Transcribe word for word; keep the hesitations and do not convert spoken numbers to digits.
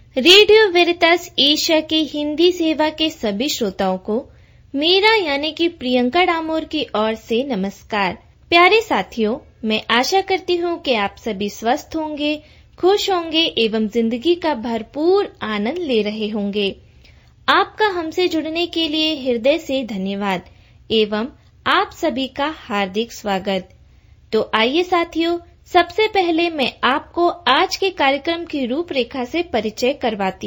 Radio वेरितास Asia के हिंदी सेवा के सभी श्रोताओं को मेरा यानी कि प्रियंका डामोर की ओर से नमस्कार। प्यारे साथियों, मैं आशा करती हूँ कि आप सभी स्वस्थ होंगे, खुश होंगे एवं जिंदगी का भरपूर आनंद ले रहे होंगे। आपका हमसे जुड़ने के लिए हृदय से धन्यवाद एवं आप सभी का हार्दिक स्वागत। तो आइए साथियों, सबसे पहले मैं आपको आज के कार्यक्रम की रूपरेखा से परिचय करवाती